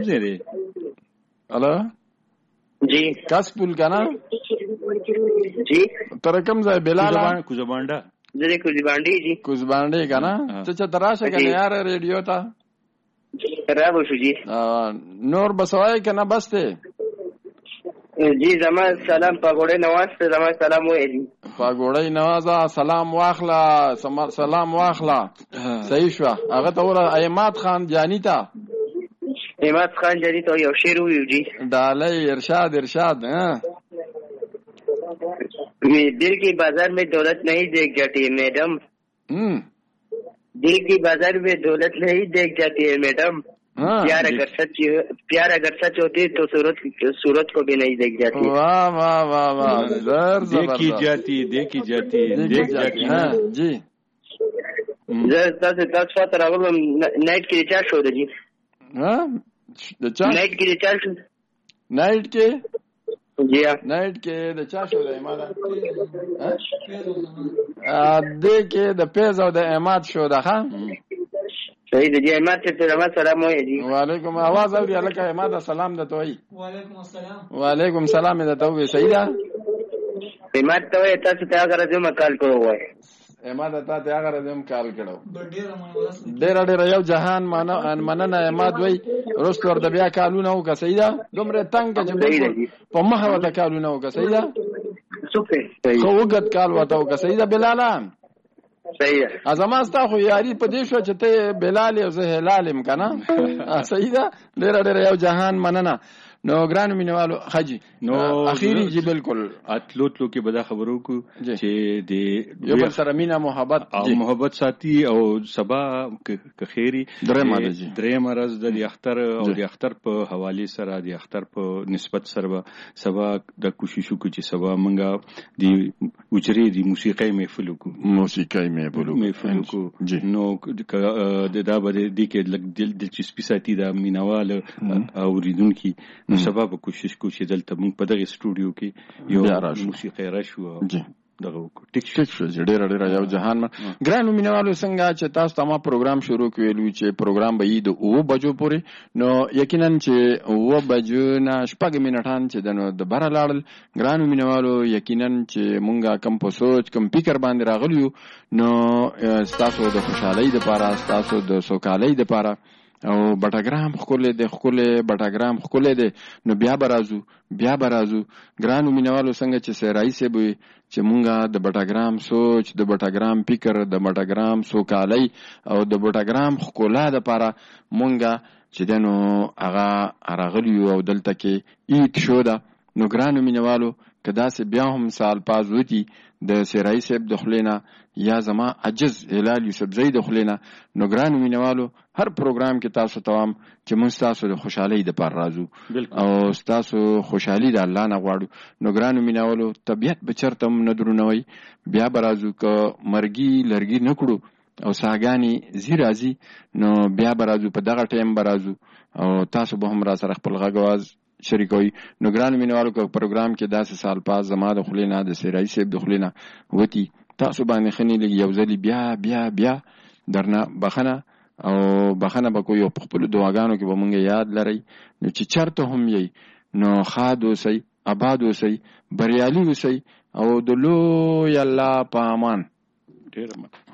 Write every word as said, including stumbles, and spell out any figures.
ځای دی؟ الو جی کسپول کنه جی تر کوم ځای بلال کوزبانډه زه د کوزبانډې جی کوزبانډې کنه ته چې تراشه کنه یار ریډیو ته راو شو جی نور بسوای کنه بس ته جی زما سلام پاګوړې نواز ته زما سلام وایي جی پاګوړې نواز سلام واخلا سلام واخلا صحیح شو هغه ته ور ایمات خان جانی ته ایمات خان جانی ته یو شعر ویو جی ډالۍ ارشاد ارشاد ها दिल की बाजार में दौलत नहीं देख जाती है मैडम दिल की बाजार में दौलत नहीं देख जाती है मैडम प्यार अगर सच प्यार अगर सच होती तो सूरत सूरत को भी नहीं देख जाती। वाह वाह वाह वाह देखी जाती देखी जाती देख जाती हाँ जी दस दस बात नाइट की रिचार्ज हो जी हाँ नाइट की रिचार्ज नाइट के जी हाँ नाइट के द चा شو د اماد ا دې کې د پیز او د اماد شو ده ها صحیح دی اماد ته سلام وایي جی وعلیکم आवाज اوري الکه اماد سلام ده توي وعلیکم السلام وعلیکم السلام ده توي صحیح ده اماد ته تاسو ته هغه راځم کال کوو وای اماد ته ته هغه راځم کال کړو ډېر ډېر یو جهان معنا مننه اماد وای روست ور د بیا کالونه او که صحیح ده دومره تنگ چې په مخه وته کالونه او که صحیح ده سوپر خو وګت کال وته او که صحیح ده بلال صحیح ده ازما ستا خو یاري په دې شو چې ته بلال او زه هلال ام کنه صحیح ده ډېر ډېر یو جهان مننه نو ګرانو مینوالو حاجی نو اخیری جی بالکل اتلو تلو کې بدا خبرو کو چې د یو بل سره مینا محبت او محبت ساتي او سبا که خیری درې ماده جی درې مرز د اختر او د اختر په حواله سره د اختر په نسبت سره سبا د کوشش کو چې سبا منګه د وجري د موسیقي محفل کو موسیقي محفل کو نو د دا بده د کې دل دلچسپي ساتي د مینوال او ریدونکو سبب کوشش کو چې دلته موږ په دغه سټوډیو کې یو موسیقي راشو دغه ټیک ټیک شو ډېر ډېر یو جهان ما ګرانو مینوالو څنګه چې تاسو ته ما پروګرام شروع کړو چې پروګرام به یې د او بجو پورې نو یقینا چې او بجو نه شپږ منټان چې دنو د بره لاړل ګرانو مینوالو یقینا چې مونږه کم په سوچ کم فکر باندې راغلیو نو تاسو د خوشحالۍ لپاره تاسو د سوکالۍ لپاره او بټاګرام خولې د خولې بټاګرام خولې د نو بیا برازو بیا برازو ګرانو مینوالو څنګه چې سرای سه به چې مونږه د بټاګرام سوچ د بټاګرام فکر د بټاګرام سوکالۍ او د بټاګرام خولې د لپاره مونږه چې دنو هغه راغلیو او دلته کې ایت شو دا نو ګرانو مینوالو کدا سه بیا هم سال پاز وتی د سرای سه د خلینا یا زما عجز هلال یوسف زید خلینا نو ګرانو مینوالو هر پروګرام کې تاسو توام چې موږ تاسو د خوشحالۍ د پر رازو او تاسو خوشحالي د الله نه غواړو نو ګرانو مینوالو طبيعت بچرته نه درونوي بیا برازو ک مرګي لرګي نکړو او ساګانی زیرازي نو بیا برازو په دغه ټیم برازو او تاسو به هم را سره خپل غواز شریکوي نو ګرانو مینوالو ک پروګرام کې داسې سال پاس زما د خلینا د سرای سیب د خلینا وتی تاسو باندې خني لګي یو ځلی بیا بیا بیا درنه بخنه او بخنه به کوی په خپل دعاګانو کې به مونږ یاد لري نو چې چرته هم یې نو خاد اوسئ آباد اوسئ بریالي اوسئ او د لوی الله په امان ډېر